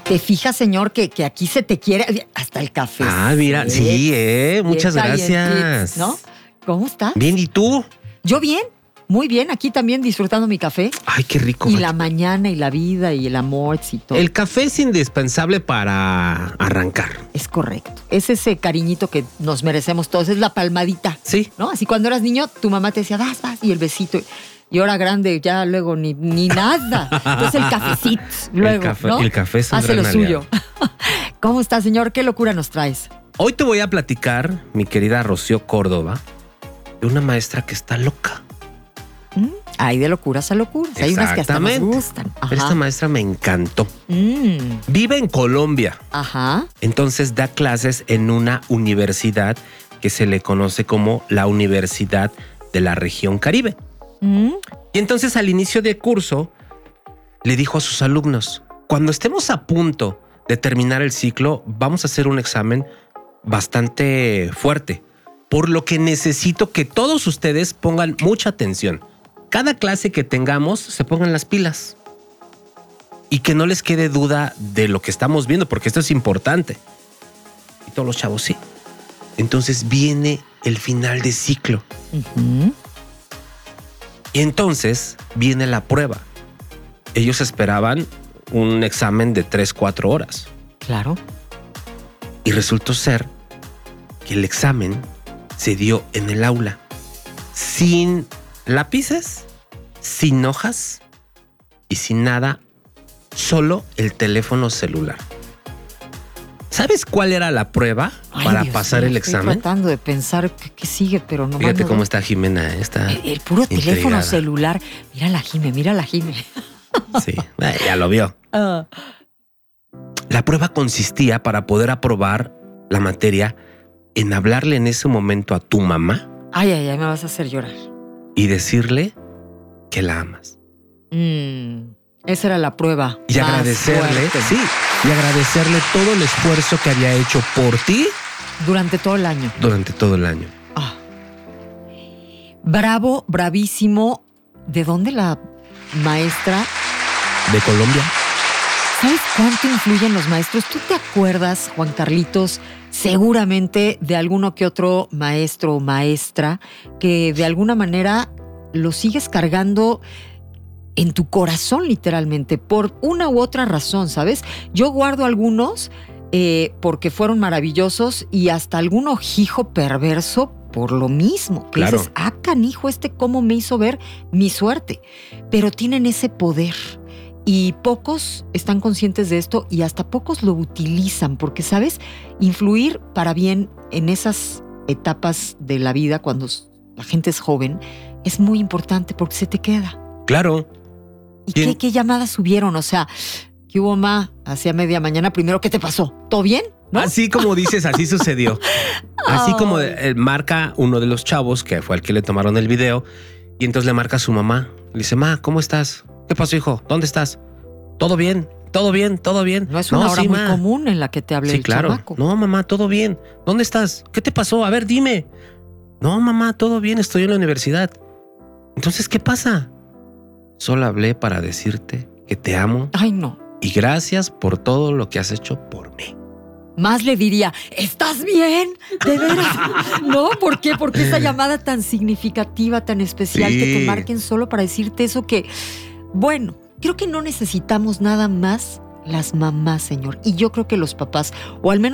¿Te fijas, señor, que aquí se te quiere? Hasta el café. Ah, mira, sí, muchas gracias. ¿No? ¿Cómo estás? Bien, ¿y tú? Yo bien, muy bien. Aquí también disfrutando mi café. Ay, qué rico. Y la mañana y la vida y el amor y todo. El café es indispensable para arrancar. Es correcto. Es ese cariñito que nos merecemos todos. Es la palmadita. Sí. ¿No? Así cuando eras niño, tu mamá te decía, vas, y el besito. Y ahora grande, ya luego ni nada. Entonces el cafecito, luego, ¿no? El café es un hace gran lo aliado. suyo. ¿Cómo estás, señor? ¿Qué locura nos traes? Hoy te voy a platicar, mi querida Rocío Córdoba, de una maestra que está loca. Hay de locuras a locuras. Hay unas que hasta nos gustan. Ajá. Pero esta maestra me encantó. Vive en Colombia. Ajá. Entonces da clases en una universidad que se le conoce como la Universidad de la Región Caribe. Y entonces al inicio de curso le dijo a sus alumnos, cuando estemos a punto de terminar el ciclo, vamos a hacer un examen bastante fuerte, por lo que necesito que todos ustedes pongan mucha atención. Cada clase que tengamos se pongan las pilas y que no les quede duda de lo que estamos viendo, porque esto es importante. Y todos los chavos, sí. Entonces viene el final de ciclo. Y entonces viene la prueba. Ellos esperaban un examen de 3-4 horas. Claro. Y resultó ser que el examen se dio en el aula, sin lápices, sin hojas y sin nada, solo el teléfono celular. ¿Sabes cuál era la prueba para Dios pasar mío, el examen? Estoy tratando de pensar qué sigue, pero no. Fíjate cómo está Jimena. Está el puro intrigada. teléfono celular. Mira la Jime. Sí, ya lo vio. La prueba consistía, para poder aprobar la materia, en hablarle en ese momento a tu mamá. Ay, me vas a hacer llorar. Y decirle que la amas. Esa era la prueba. Y agradecerle, y agradecerle todo el esfuerzo que había hecho por ti. Durante todo el año. Durante todo el año. Bravo, bravísimo. ¿De dónde la maestra? De Colombia. ¿Sabes cuánto influyen los maestros? ¿Tú te acuerdas, Juan Carlitos, seguramente de alguno que otro maestro o maestra que de alguna manera lo sigues cargando en tu corazón, literalmente, por una u otra razón, ¿sabes? Yo guardo algunos porque fueron maravillosos y hasta algún ojijo perverso por lo mismo. Que claro. Dices, canijo, cómo me hizo ver mi suerte. Pero tienen ese poder. Y pocos están conscientes de esto y hasta pocos lo utilizan porque, ¿sabes? Influir para bien en esas etapas de la vida cuando la gente es joven es muy importante porque se te queda. Claro. ¿Y qué llamadas hubieron? O sea, ¿qué hubo, ma? Hacia media mañana primero, ¿qué te pasó? ¿Todo bien? ¿No? Así como dices, así sucedió. Así como marca uno de los chavos, que fue el que le tomaron el video, y entonces le marca a su mamá. Le dice, ma, ¿cómo estás? ¿Qué pasó, hijo? ¿Dónde estás? ¿Todo bien? ¿Todo bien? ¿Todo bien? No es una hora muy común en la que te hable el chamaco. No, mamá, todo bien. ¿Dónde estás? ¿Qué te pasó? A ver, dime. No, mamá, todo bien, estoy en la universidad. Entonces, ¿qué pasa? Solo hablé para decirte que te amo. Ay, no. Y gracias por todo lo que has hecho por mí. Más le diría, ¿estás bien? ¿De veras? ¿No? ¿Por qué? Porque esa llamada tan significativa, tan especial, que te marquen solo para decirte eso que, bueno, creo que no necesitamos nada más las mamás, señor. Y yo creo que los papás, o al menos